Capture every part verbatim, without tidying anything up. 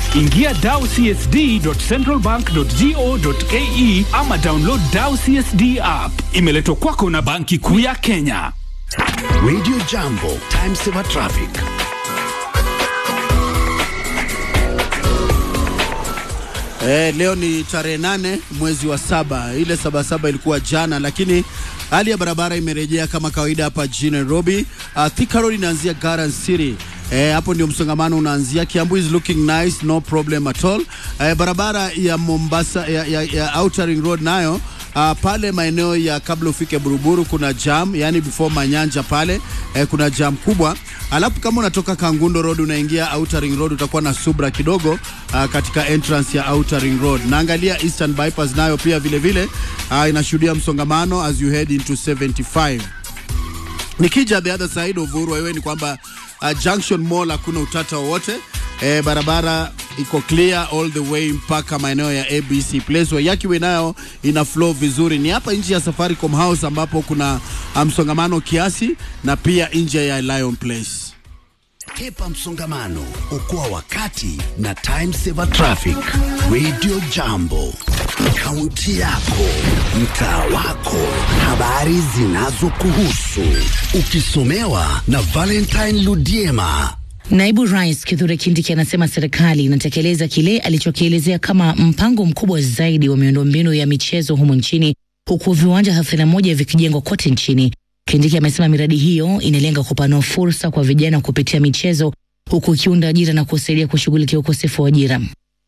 Ingia dao c s d dot central bank dot go dot ke ama download Dao C S D app. Imeletwa kwako na Banki Kuu ya Kenya. Radio Jambo, time saver traffic. Eh, leo ni tarehe nane mwezi wa saba. Ile saba saba ilikuwa jana, lakini hali ya barabara imerejea kama kawaida hapa jijini Nairobi. Uh, Thika Road inaanzia Garden City. Eh, hapo ndio msongamano unaanzia. Kiambu is looking nice, no problem at all. Eh, barabara ya Mombasa ya, ya, ya Outer Ring Road nayo Uh, pale maeneo ya kabla ufike Buruburu kuna jam, yani before Manyanja pale eh, kuna jam kubwa. Alafu kama unatoka Kangundo Road unaingia Outer Ring Road utakuwa na subra kidogo uh, katika entrance ya Outer Ring Road. Naangalia Eastern Bypass nayo pia vile vile uh, inashuhudia msongamano as you head into seventy-five. Nikija the other side of Uhuru Highway ni kwamba uh, Junction Mall hakuna utata wowote. Eh, barabara iko clear all the way mpaka maeneo ya A B C Place. Wayakiwe nayo ina flow vizuri. Ni hapa nje ya Safaricom House ambapo kuna msongamano kiasi, na pia nje ya Lion Place. Kepa msongamano, okoa wakati na time saver traffic. Radio Jambo, kaunti yako, mtaa wako, habari zinazokuhusu, ukisomewa na Valentine Ludiema. Naibu Rais Kithure Kindiki anasema serikali inatekeleza kile alichokielezea kama mpango mkubwa zaidi wa miundombinu ya michezo humu nchini, huku viwanja thelathini na moja vikijengwa kote nchini. Kindiki amesema miradi hiyo inalenga kupanua fursa kwa vijana kupitia michezo, huku ikiunda ajira na kusaidia kushughulikia ukosefu wa ajira.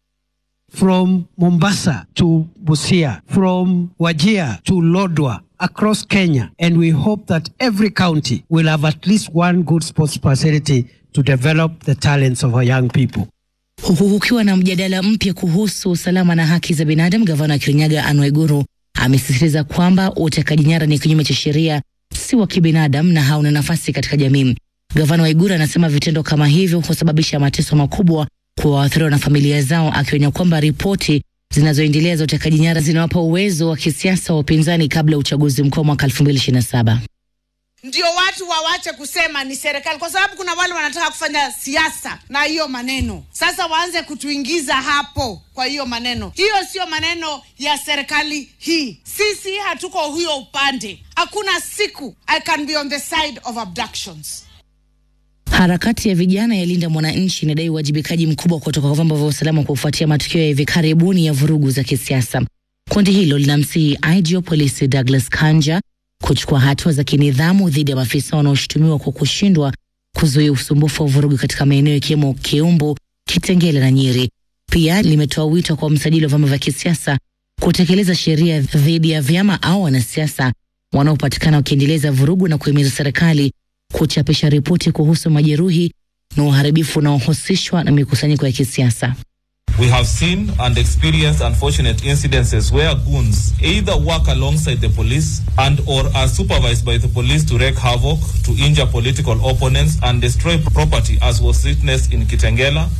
From Mombasa to Busia, from Wajir to Lodwar, across Kenya, and we hope that every county will have at least one good sports facility to develop the talents of our young people. Huku kukiwa na mjadala mpya kuhusu usalama na haki za binadamu, Gavana wa Kirinyaga Anne Waiguru amesisitiza kwamba utekaji nyara ni kinyume cha sheria, si wa kibinadamu na hauna nafasi katika jamii. Gavana Waiguru anasema vitendo kama hivyo husababisha mateso makubwa kwa waathiriwa na familia zao, akionya kwamba ripoti zinazoendelea za utekaji nyara zinawapa uwezo wa kisiasa wa upinzani kabla ya uchaguzi mkuu mwaka elfu mbili ishirini na saba. Ndio watu wawache kusema ni serikali, kwa sababu kuna wale wanataka kufanya siasa na hiyo maneno. Sasa waanze kutuingiza hapo kwa hiyo maneno. Hiyo sio maneno ya serikali hii. Sisi hatuko huyo upande. Hakuna siku I can be on the side of abductions. Harakati ya vijana ya Linda Mwananchi inadai uwajibikaji mkubwa kutoka kwa vyombo vya usalama kufuatia matukio ya hivi karibuni ya vurugu za kisiasa. Kundi hilo linamsihi I G wa polisi Douglas Kanja kuchukua hatua za kinidhamu dhidi ya maafisa wanaoshutumiwa kwa kushindwa kuzuia usumbufu wa vurugu katika maeneo ikiwemo Kiumbu, Kitengele na Nyeri. Pia limetoa wito kwa msajili wa vyama vya kisiasa kutekeleza sheria dhidi ya vyama au wanasiasa wanaopatikana wakiendeleza vurugu, na kuhimiza serikali kuchapisha ripoti kuhusu majeruhi na uharibifu unaohusishwa na mikusanyiko ya kisiasa. We have seen and experienced unfortunate incidences where goons either work alongside the police and or are supervised by the police to wreak havoc, to injure political opponents and destroy property, as was witnessed in Kitengela.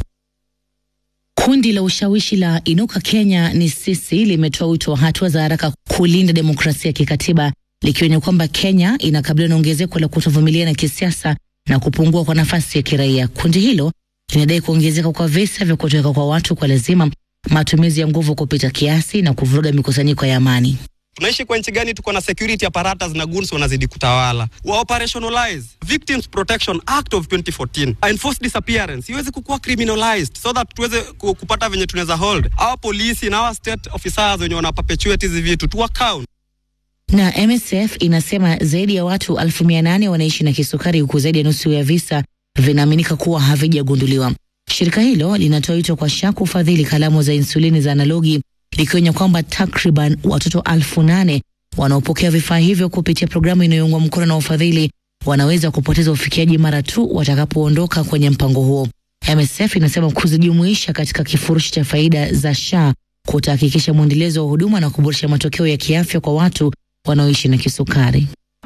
Kundi la ushawishi la Inuka Kenya ni sisi limetoa wito wa hatua za haraka kulinda demokrasia kikatiba, likionya kwamba Kenya inakabiliwa na ongezeko la kutovumiliana kisiasa na kupungua kwa nafasi ya kiraia. Kundi hilo linadai kuongezeka kwa visa vya kutoweka kwa watu kwa lazima, matumizi ya nguvu kupita kiasi na kuvuruga mikusanyiko ya amani. Tunaishi kwa nchi gani tuko na security apparatus na goons wanazidi kutawala? Wa operationalize Victims Protection Act of twenty fourteen. Enforced disappearance iweze kukuwa criminalized so that tuweze kupata venye tunaweza hold our police na our state officers wenye wana perpetuate hizi vitu to account. Na M S F inasema zaidi ya watu elfu mia nane wanaishi na kisukari, huku zaidi ya nusu ya visa vinaaminika kuwa havijagunduliwa. Shirika hilo linatoa wito kwa S H A kufadhili kalamu za insulini za analogi, likionya kwamba takriban watoto elfu nane wanaopokea vifaa hivyo kupitia programu inayoungwa mkono na ufadhili wanaweza kupoteza ufikiaji mara tu watakapoondoka kwenye mpango huo. M S F inasema kuzijumuisha katika kifurushi cha faida za S H A kutahakikisha mwendelezo wa huduma na kuboresha matokeo ya kiafya kwa watu wanaoishi na kisukari.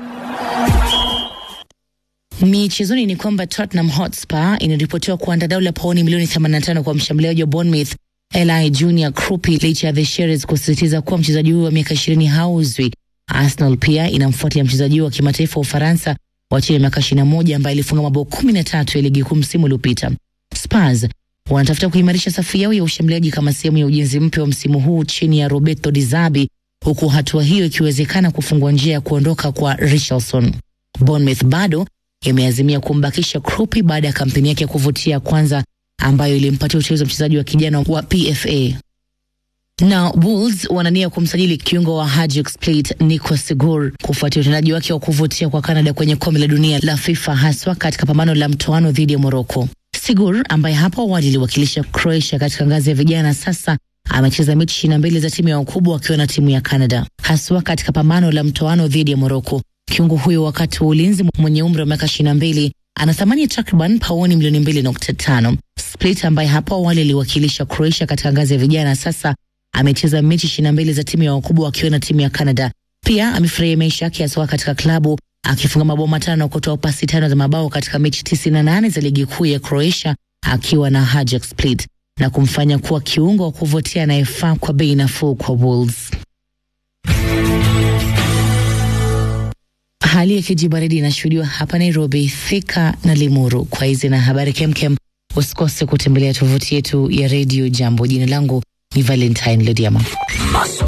Michezoni ni kwamba Tottenham Hotspur inaripotiwa kuandaa dau la pauni milioni themanini na tano kwa mshambuliaji wa Bournemouth Eli Junior Krupi, licha ya The Sherries kusisitiza kuwa mchezaji huyo wa miaka ishirini hauzwi. Arsenal pia inamfuatia mchezaji wa kimataifa wa Ufaransa wa chini ya miaka ishirini na moja ambaye alifunga mabao kumi na tatu ya ligi kuu msimu uliopita. Spurs wanatafuta kuimarisha safu yao ya ushambuliaji kama sehemu ya ujenzi mpya wa msimu huu chini ya Roberto Di Zerbi, huku hatua hiyo ikiwezekana kufungua njia ya kuondoka kwa Richarlison. Bournemouth bado imeazimia kumbakisha Krupi baada ya kampeni yake kuvutia kwanza ambayo ilimpatia uteuzi wa mchezaji wa kijana wa P F A. Na Wolves wanania kumsajili kiungo wa Hajduk Split Nico Sigur kufuatia utendaji wake wa kuvutia kwa Canada kwenye kombe la dunia la FIFA, haswa katika pambano la mtoano dhidi ya Morocco. Sigur ambaye hapo awali aliwakilisha Croatia katika ngazi ya vijana, sasa amecheza mechi ishirini na mbili za timu ya wakubwa akiwa na timu ya Canada, haswa katika pambano la mtoano dhidi ya Morocco. Kiungo huyo wakati wa ulinzi mwenye umri wa miaka ishirini na mbili ana thamani takriban pauni milioni mbili nukta tano. Split ambaye hapo awali aliwakilisha Croatia katika ngazi ya vijana, sasa amecheza mechi ishirini na mbili za timu ya wakubwa akiwa na timu ya Canada. Pia amefurahia maisha yake hasa katika klabu, akifunga mabao matano na kutoa pasi tano za mabao katika mechi tisini na nane za ligi kuu ya Croatia akiwa na Hajduk Split, na kumfanya kuwa kiungo wa kuvutia anayefaa kwa bei nafuu kwa Wolves. Hali ya kijibaridi inashuhudiwa hapa Nairobi, Thika na Limuru. Kwa hizi na habari kemkem, usikose kutembelea tovuti yetu ya Radio Jambo. Jina langu ni Valentine Lediama.